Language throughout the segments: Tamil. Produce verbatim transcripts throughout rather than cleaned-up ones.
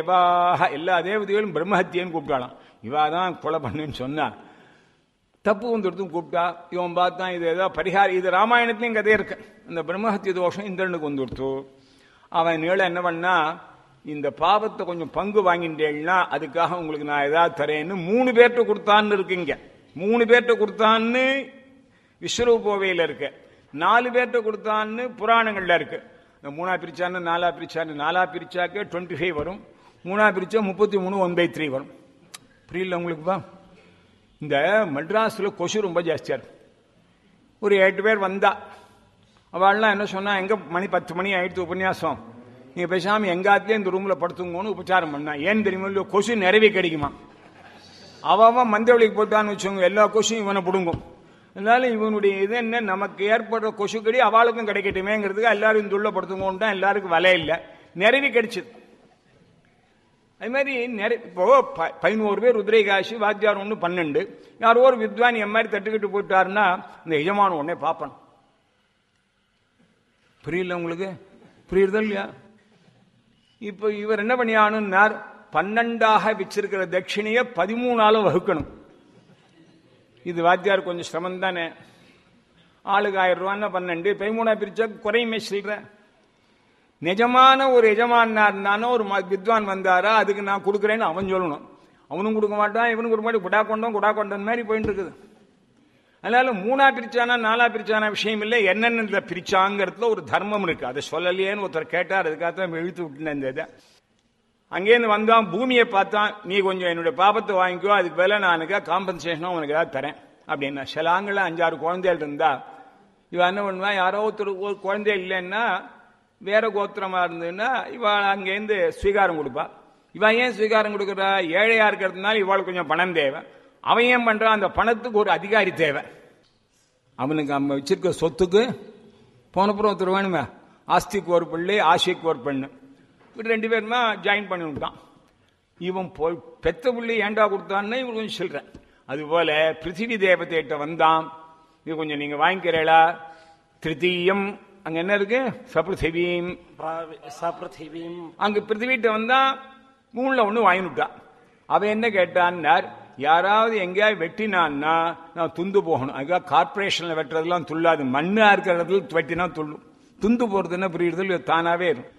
தேவாக எல்லா தேவதைகளும் பிரம்மஹத்தியன்னு கூப்பிட்டாலாம். இவா தான் கொலை பண்ணுன்னு சொன்னா தப்பு வந்துடுத்தும் கூப்பிட்டா இவன் பார்த்தான் இது ஏதோ பரிகாரம். இது ராமாயணத்துலையும் கதை இருக்கு. அந்த பிரம்மஹத்திய தோஷம் இந்திரனுக்கு வந்துடுத்து. அவன் நீள என்ன பண்ணா, இந்த பாவத்தை கொஞ்சம் பங்கு வாங்கிட்டேன்னா அதுக்காக உங்களுக்கு நான் ஏதாவது தரேன்னு மூணு பேர்கிட்ட கொடுத்தான்னு இருக்குங்க. மூணு பேர்கிட்ட கொடுத்தான்னு விஸ்வரூபோவையில் இருக்கு, நாலு பேர்கிட்ட கொடுத்தான்னு புராணங்கள்ல இருக்கு. இந்த மூணா பிரிச்சான்னு நாலா பிரிச்சான்னு நாலா பிரிச்சாக்க டுவெண்ட்டி ஃபைவ் வரும், மூணா பிரிச்சா முப்பத்தி மூணு ஒன் பை த்ரீ வரும். புரியல உங்களுக்குப்பா? இந்த மெட்ராஸ்ல கொசு ரொம்ப ஜாஸ்தியா இருக்கு. ஒரு எட்டு பேர் வந்தா அவள்லாம் என்ன சொன்னா, எங்க மணி பத்து மணி ஆயிடுத்து உபன்யாசம், நீங்க பேசாம எங்காத்திலே இந்த ரூம்ல படுத்துங்கன்னு உபச்சாரம் பண்ணா. ஏன்னு தெரியுமா, இல்லையோ கொசு நிறைவே கிடைக்குமா. அவன் மந்தவெளிக்கு போட்டான்னு வச்சவங்க எல்லா கொசும் இவனை பிடுங்கும். அதனால இவனுடைய இது என்ன, நமக்கு ஏற்படுற கொசு கடி அவளுக்கும் கிடைக்கட்டுமேங்கிறதுக்கு எல்லாரும் இந்த உள்ள படுத்துங்கன்னு தான் எல்லாருக்கும் வலை இல்லை, நிறைவே கிடைச்சது. அது மாதிரி நிறைய இப்போ பதினோரு பேர் உதிரைகாசி வாத்தியார் ஒன்று பன்னெண்டு, யாரோ ஒரு வித்வான் என் மாதிரி தட்டுக்கிட்டு போயிட்டாருன்னா இந்த எஜமான உடனே பார்ப்பேன். புரியல உங்களுக்கு? புரியுறதா இல்லையா? இப்போ இவர் என்ன பண்ணியானுன்னார், பன்னெண்டாக வச்சிருக்கிற தட்சிணையை பதிமூணால வகுக்கணும். இது வாத்தியார் கொஞ்சம் சிரமம் தானே. ஆளுக்கு ஆயிரம் ரூபான்னா பன்னெண்டு பதிமூணா பிரிச்சா குறையுமே சில்ற. நிஜமான ஒரு எஜமானார்னானோ ஒரு வித்வான் வந்தாரா அதுக்கு நான் கொடுக்குறேன்னு அவன் சொல்லணும். அவனும் கொடுக்க மாட்டான், இவனும் கொடுக்க மாட்டான், குடா கொண்டோம் குடா கொண்டன் மாதிரி போயிட்டு இருக்குது. அதனால மூணா பிரிச்சானா நாலா பிரிச்சானா விஷயம் இல்லை, என்னென்ன பிரிச்சாங்கிறதுல ஒரு தர்மம் இருக்கு. அதை சொல்லலையேன்னு ஒருத்தர் கேட்டார், அதுக்காகத்தான் இழுத்து விட்டுனேன் இந்த இதை. அங்கேருந்து வந்தான், பூமியை பார்த்தான், நீ கொஞ்சம் என்னுடைய பாபத்தை வாங்கிக்கோ, அதுக்கு மேல நான் எனக்கு காம்பன்சேஷனும் உனக்கு ஏதாவது தரேன் அப்படின்னா. சில ஆண்கள் அஞ்சாறு குழந்தைகள் இருந்தா இவன் என்ன பண்ணுவான், யாரோ ஒருத்தர் ஒரு குழந்தை இல்லைன்னா வேற கோத்திரமா இருந்ததுன்னா இவள் அங்கேருந்து ஸ்வீகாரம் கொடுப்பா. இவன் ஏன் ஸ்வீகாரம் கொடுக்குறா, ஏழையா இருக்கிறதுனால இவாள் கொஞ்சம் பணம் தேவை. அவன் ஏன் பண்றான், அந்த பணத்துக்கு ஒரு அதிகாரி தேவை. அவனுக்கு நம்ம வச்சிருக்க சொத்துக்கு போனப்புறம் ஒருத்தர் வேணுமே, ஆஸ்திக்கு ஒரு பிள்ளை ஆசைக்கு ஒரு பெண்ணு, இப்படி ரெண்டு பேருமா ஜாயின் பண்ணி விட்டான். இவன் போய் பெத்த பிள்ளை ஏண்டா கொடுத்தான்னு இவன் கொஞ்சம் சொல்றேன். அதுபோல பிருத்திவி தேவதைகிட்ட வந்தான், இது கொஞ்சம் நீங்க வாங்கிக்கிறீங்களா. திருத்தீயம் அங்க என்ன இருக்கு, சப்ருதிவீம் சப்ருதிவீம் அங்க பிருத்திவிட்ட வந்தா மூணுல ஒண்ணு வாங்கிவிட்டான். அவன் என்ன கேட்டான்னார், யாராவது எங்கேயாவது வெட்டினான்னா நான் துந்து போகணும். அதுக்காக கார்பரேஷன்ல வெட்டுறதுலாம் துள்ளாது, மண்ணா இருக்கிறதுல வெட்டினா துள்ளும். துந்து போறதுன்னா புரியுறது தானாவே இருக்கும்.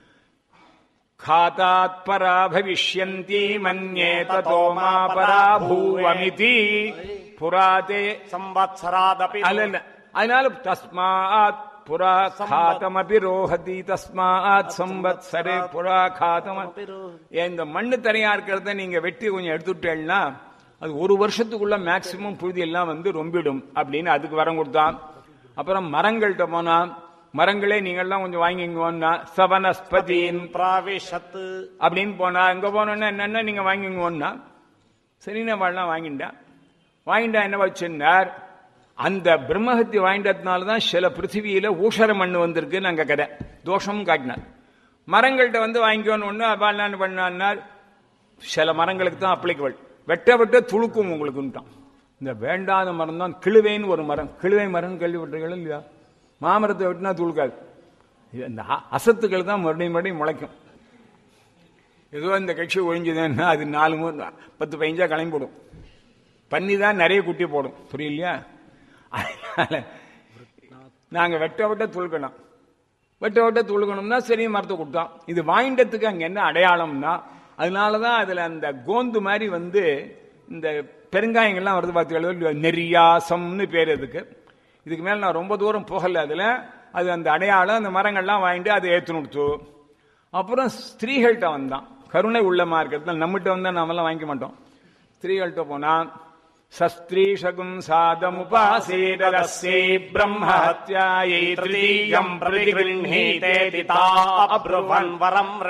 காதாத் பரா பவிஷ்யந்தி மன்யே ததோ மா பரா பூவமிதி புராதே சம்வத்சராதபி. அல்ல, அதனால தஸ்மாத் புரா காதமபி ரோஹதி தஸ்மாத் சம்வத்சரே புரா காதம். இந்த மண்ணு தரையா இருக்கிறத நீங்க வெட்டி கொஞ்சம் எடுத்துட்டேன்னா அது ஒரு வருஷத்துக்குள்ள மேக்சிமம் புழுதி எல்லாம் வந்து ரொம்பிடும் அப்படின்னு அதுக்கு வரம் கொடுத்தான். அப்புறம் மரங்கள்கிட்ட போனா, மரங்களே நீங்கள்லாம் கொஞ்சம் வாங்கிங்கோன்னா சவனஸ்பதியின் பிராவேஷத்து அப்படின்னு போனா, எங்க போனோன்னா என்னன்னா நீங்க வாங்கிங்கோன்னா சரின்னு வாழலாம் வாங்கிட்டேன். வாங்கிட்டா என்ன வச்சுன்னார், அந்த பிரம்மஹத்தி வாங்கிட்டதுனாலதான் சில பிருத்திவியில ஊஷர மண்ணு வந்திருக்கு நாங்க கதை தோஷமும் காட்டினார். மரங்கள்கிட்ட வந்து வாங்கிக்கோன்னு ஒண்ணு அப்பால் பண்ணார், சில மரங்களுக்கு தான் அப்ளிகபிள், வெட்ட வெட்ட துளுக்கும் உங்களுக்குன்ட்டான். இந்த வேண்டாத மரம் தான் கிழுவைன்னு ஒரு மரம், கிழுவை மரம் கேள்விப்பட்டீர்கள் இல்லையா? மாமரத்தை வெட்டினா துளுக்காது, இந்த அசத்துக்கள் தான் மறுபடியும் மறுபடியும் முளைக்கும். ஏதோ இந்த கட்சி ஒழிஞ்சுதுன்னா அது நாலு மூணு பத்து பதினஞ்சா கிளம்பி போடும், பண்ணி தான் நிறைய குட்டி போடும், புரியலையா? அதனால நாங்க வெட்ட வெட்ட துளுக்கணும், வெட்ட வெட்ட துளுக்கணும்னா சரி மரத்தை கொடுத்தோம். இது வாங்கிட்டதுக்கு அங்க என்ன அடையாளம்னா, அதனாலதான் அதுல அந்த கோந்து மாதிரி வந்து இந்த பெருங்காயங்கள்லாம் வருது பார்த்தீங்களா, நெறியாசம்னு பேர் அதுக்கு. இதுக்கு மேல நான் ரொம்ப தூரம் போகல. அதுல அது அந்த அடையாளம், அந்த மரங்கள்லாம் வாங்கிட்டு அதை ஏத்து கொடுத்து. அப்புறம் ஸ்திரீகள்கிட்ட வந்தான், கருணை உள்ளமா இருக்கிறது. நம்மகிட்ட வந்தா நாமெல்லாம் வாங்கிக்க மாட்டோம். ஸ்திரீகள்கிட்ட போனா சஸ்திரீஷகும் சாதமுபாசேதஸ்யை பிரம்மஹத்யாயை த்ரிதீயம் பிரதிகிருஹீதேதி தா அப்ருவன் வரம்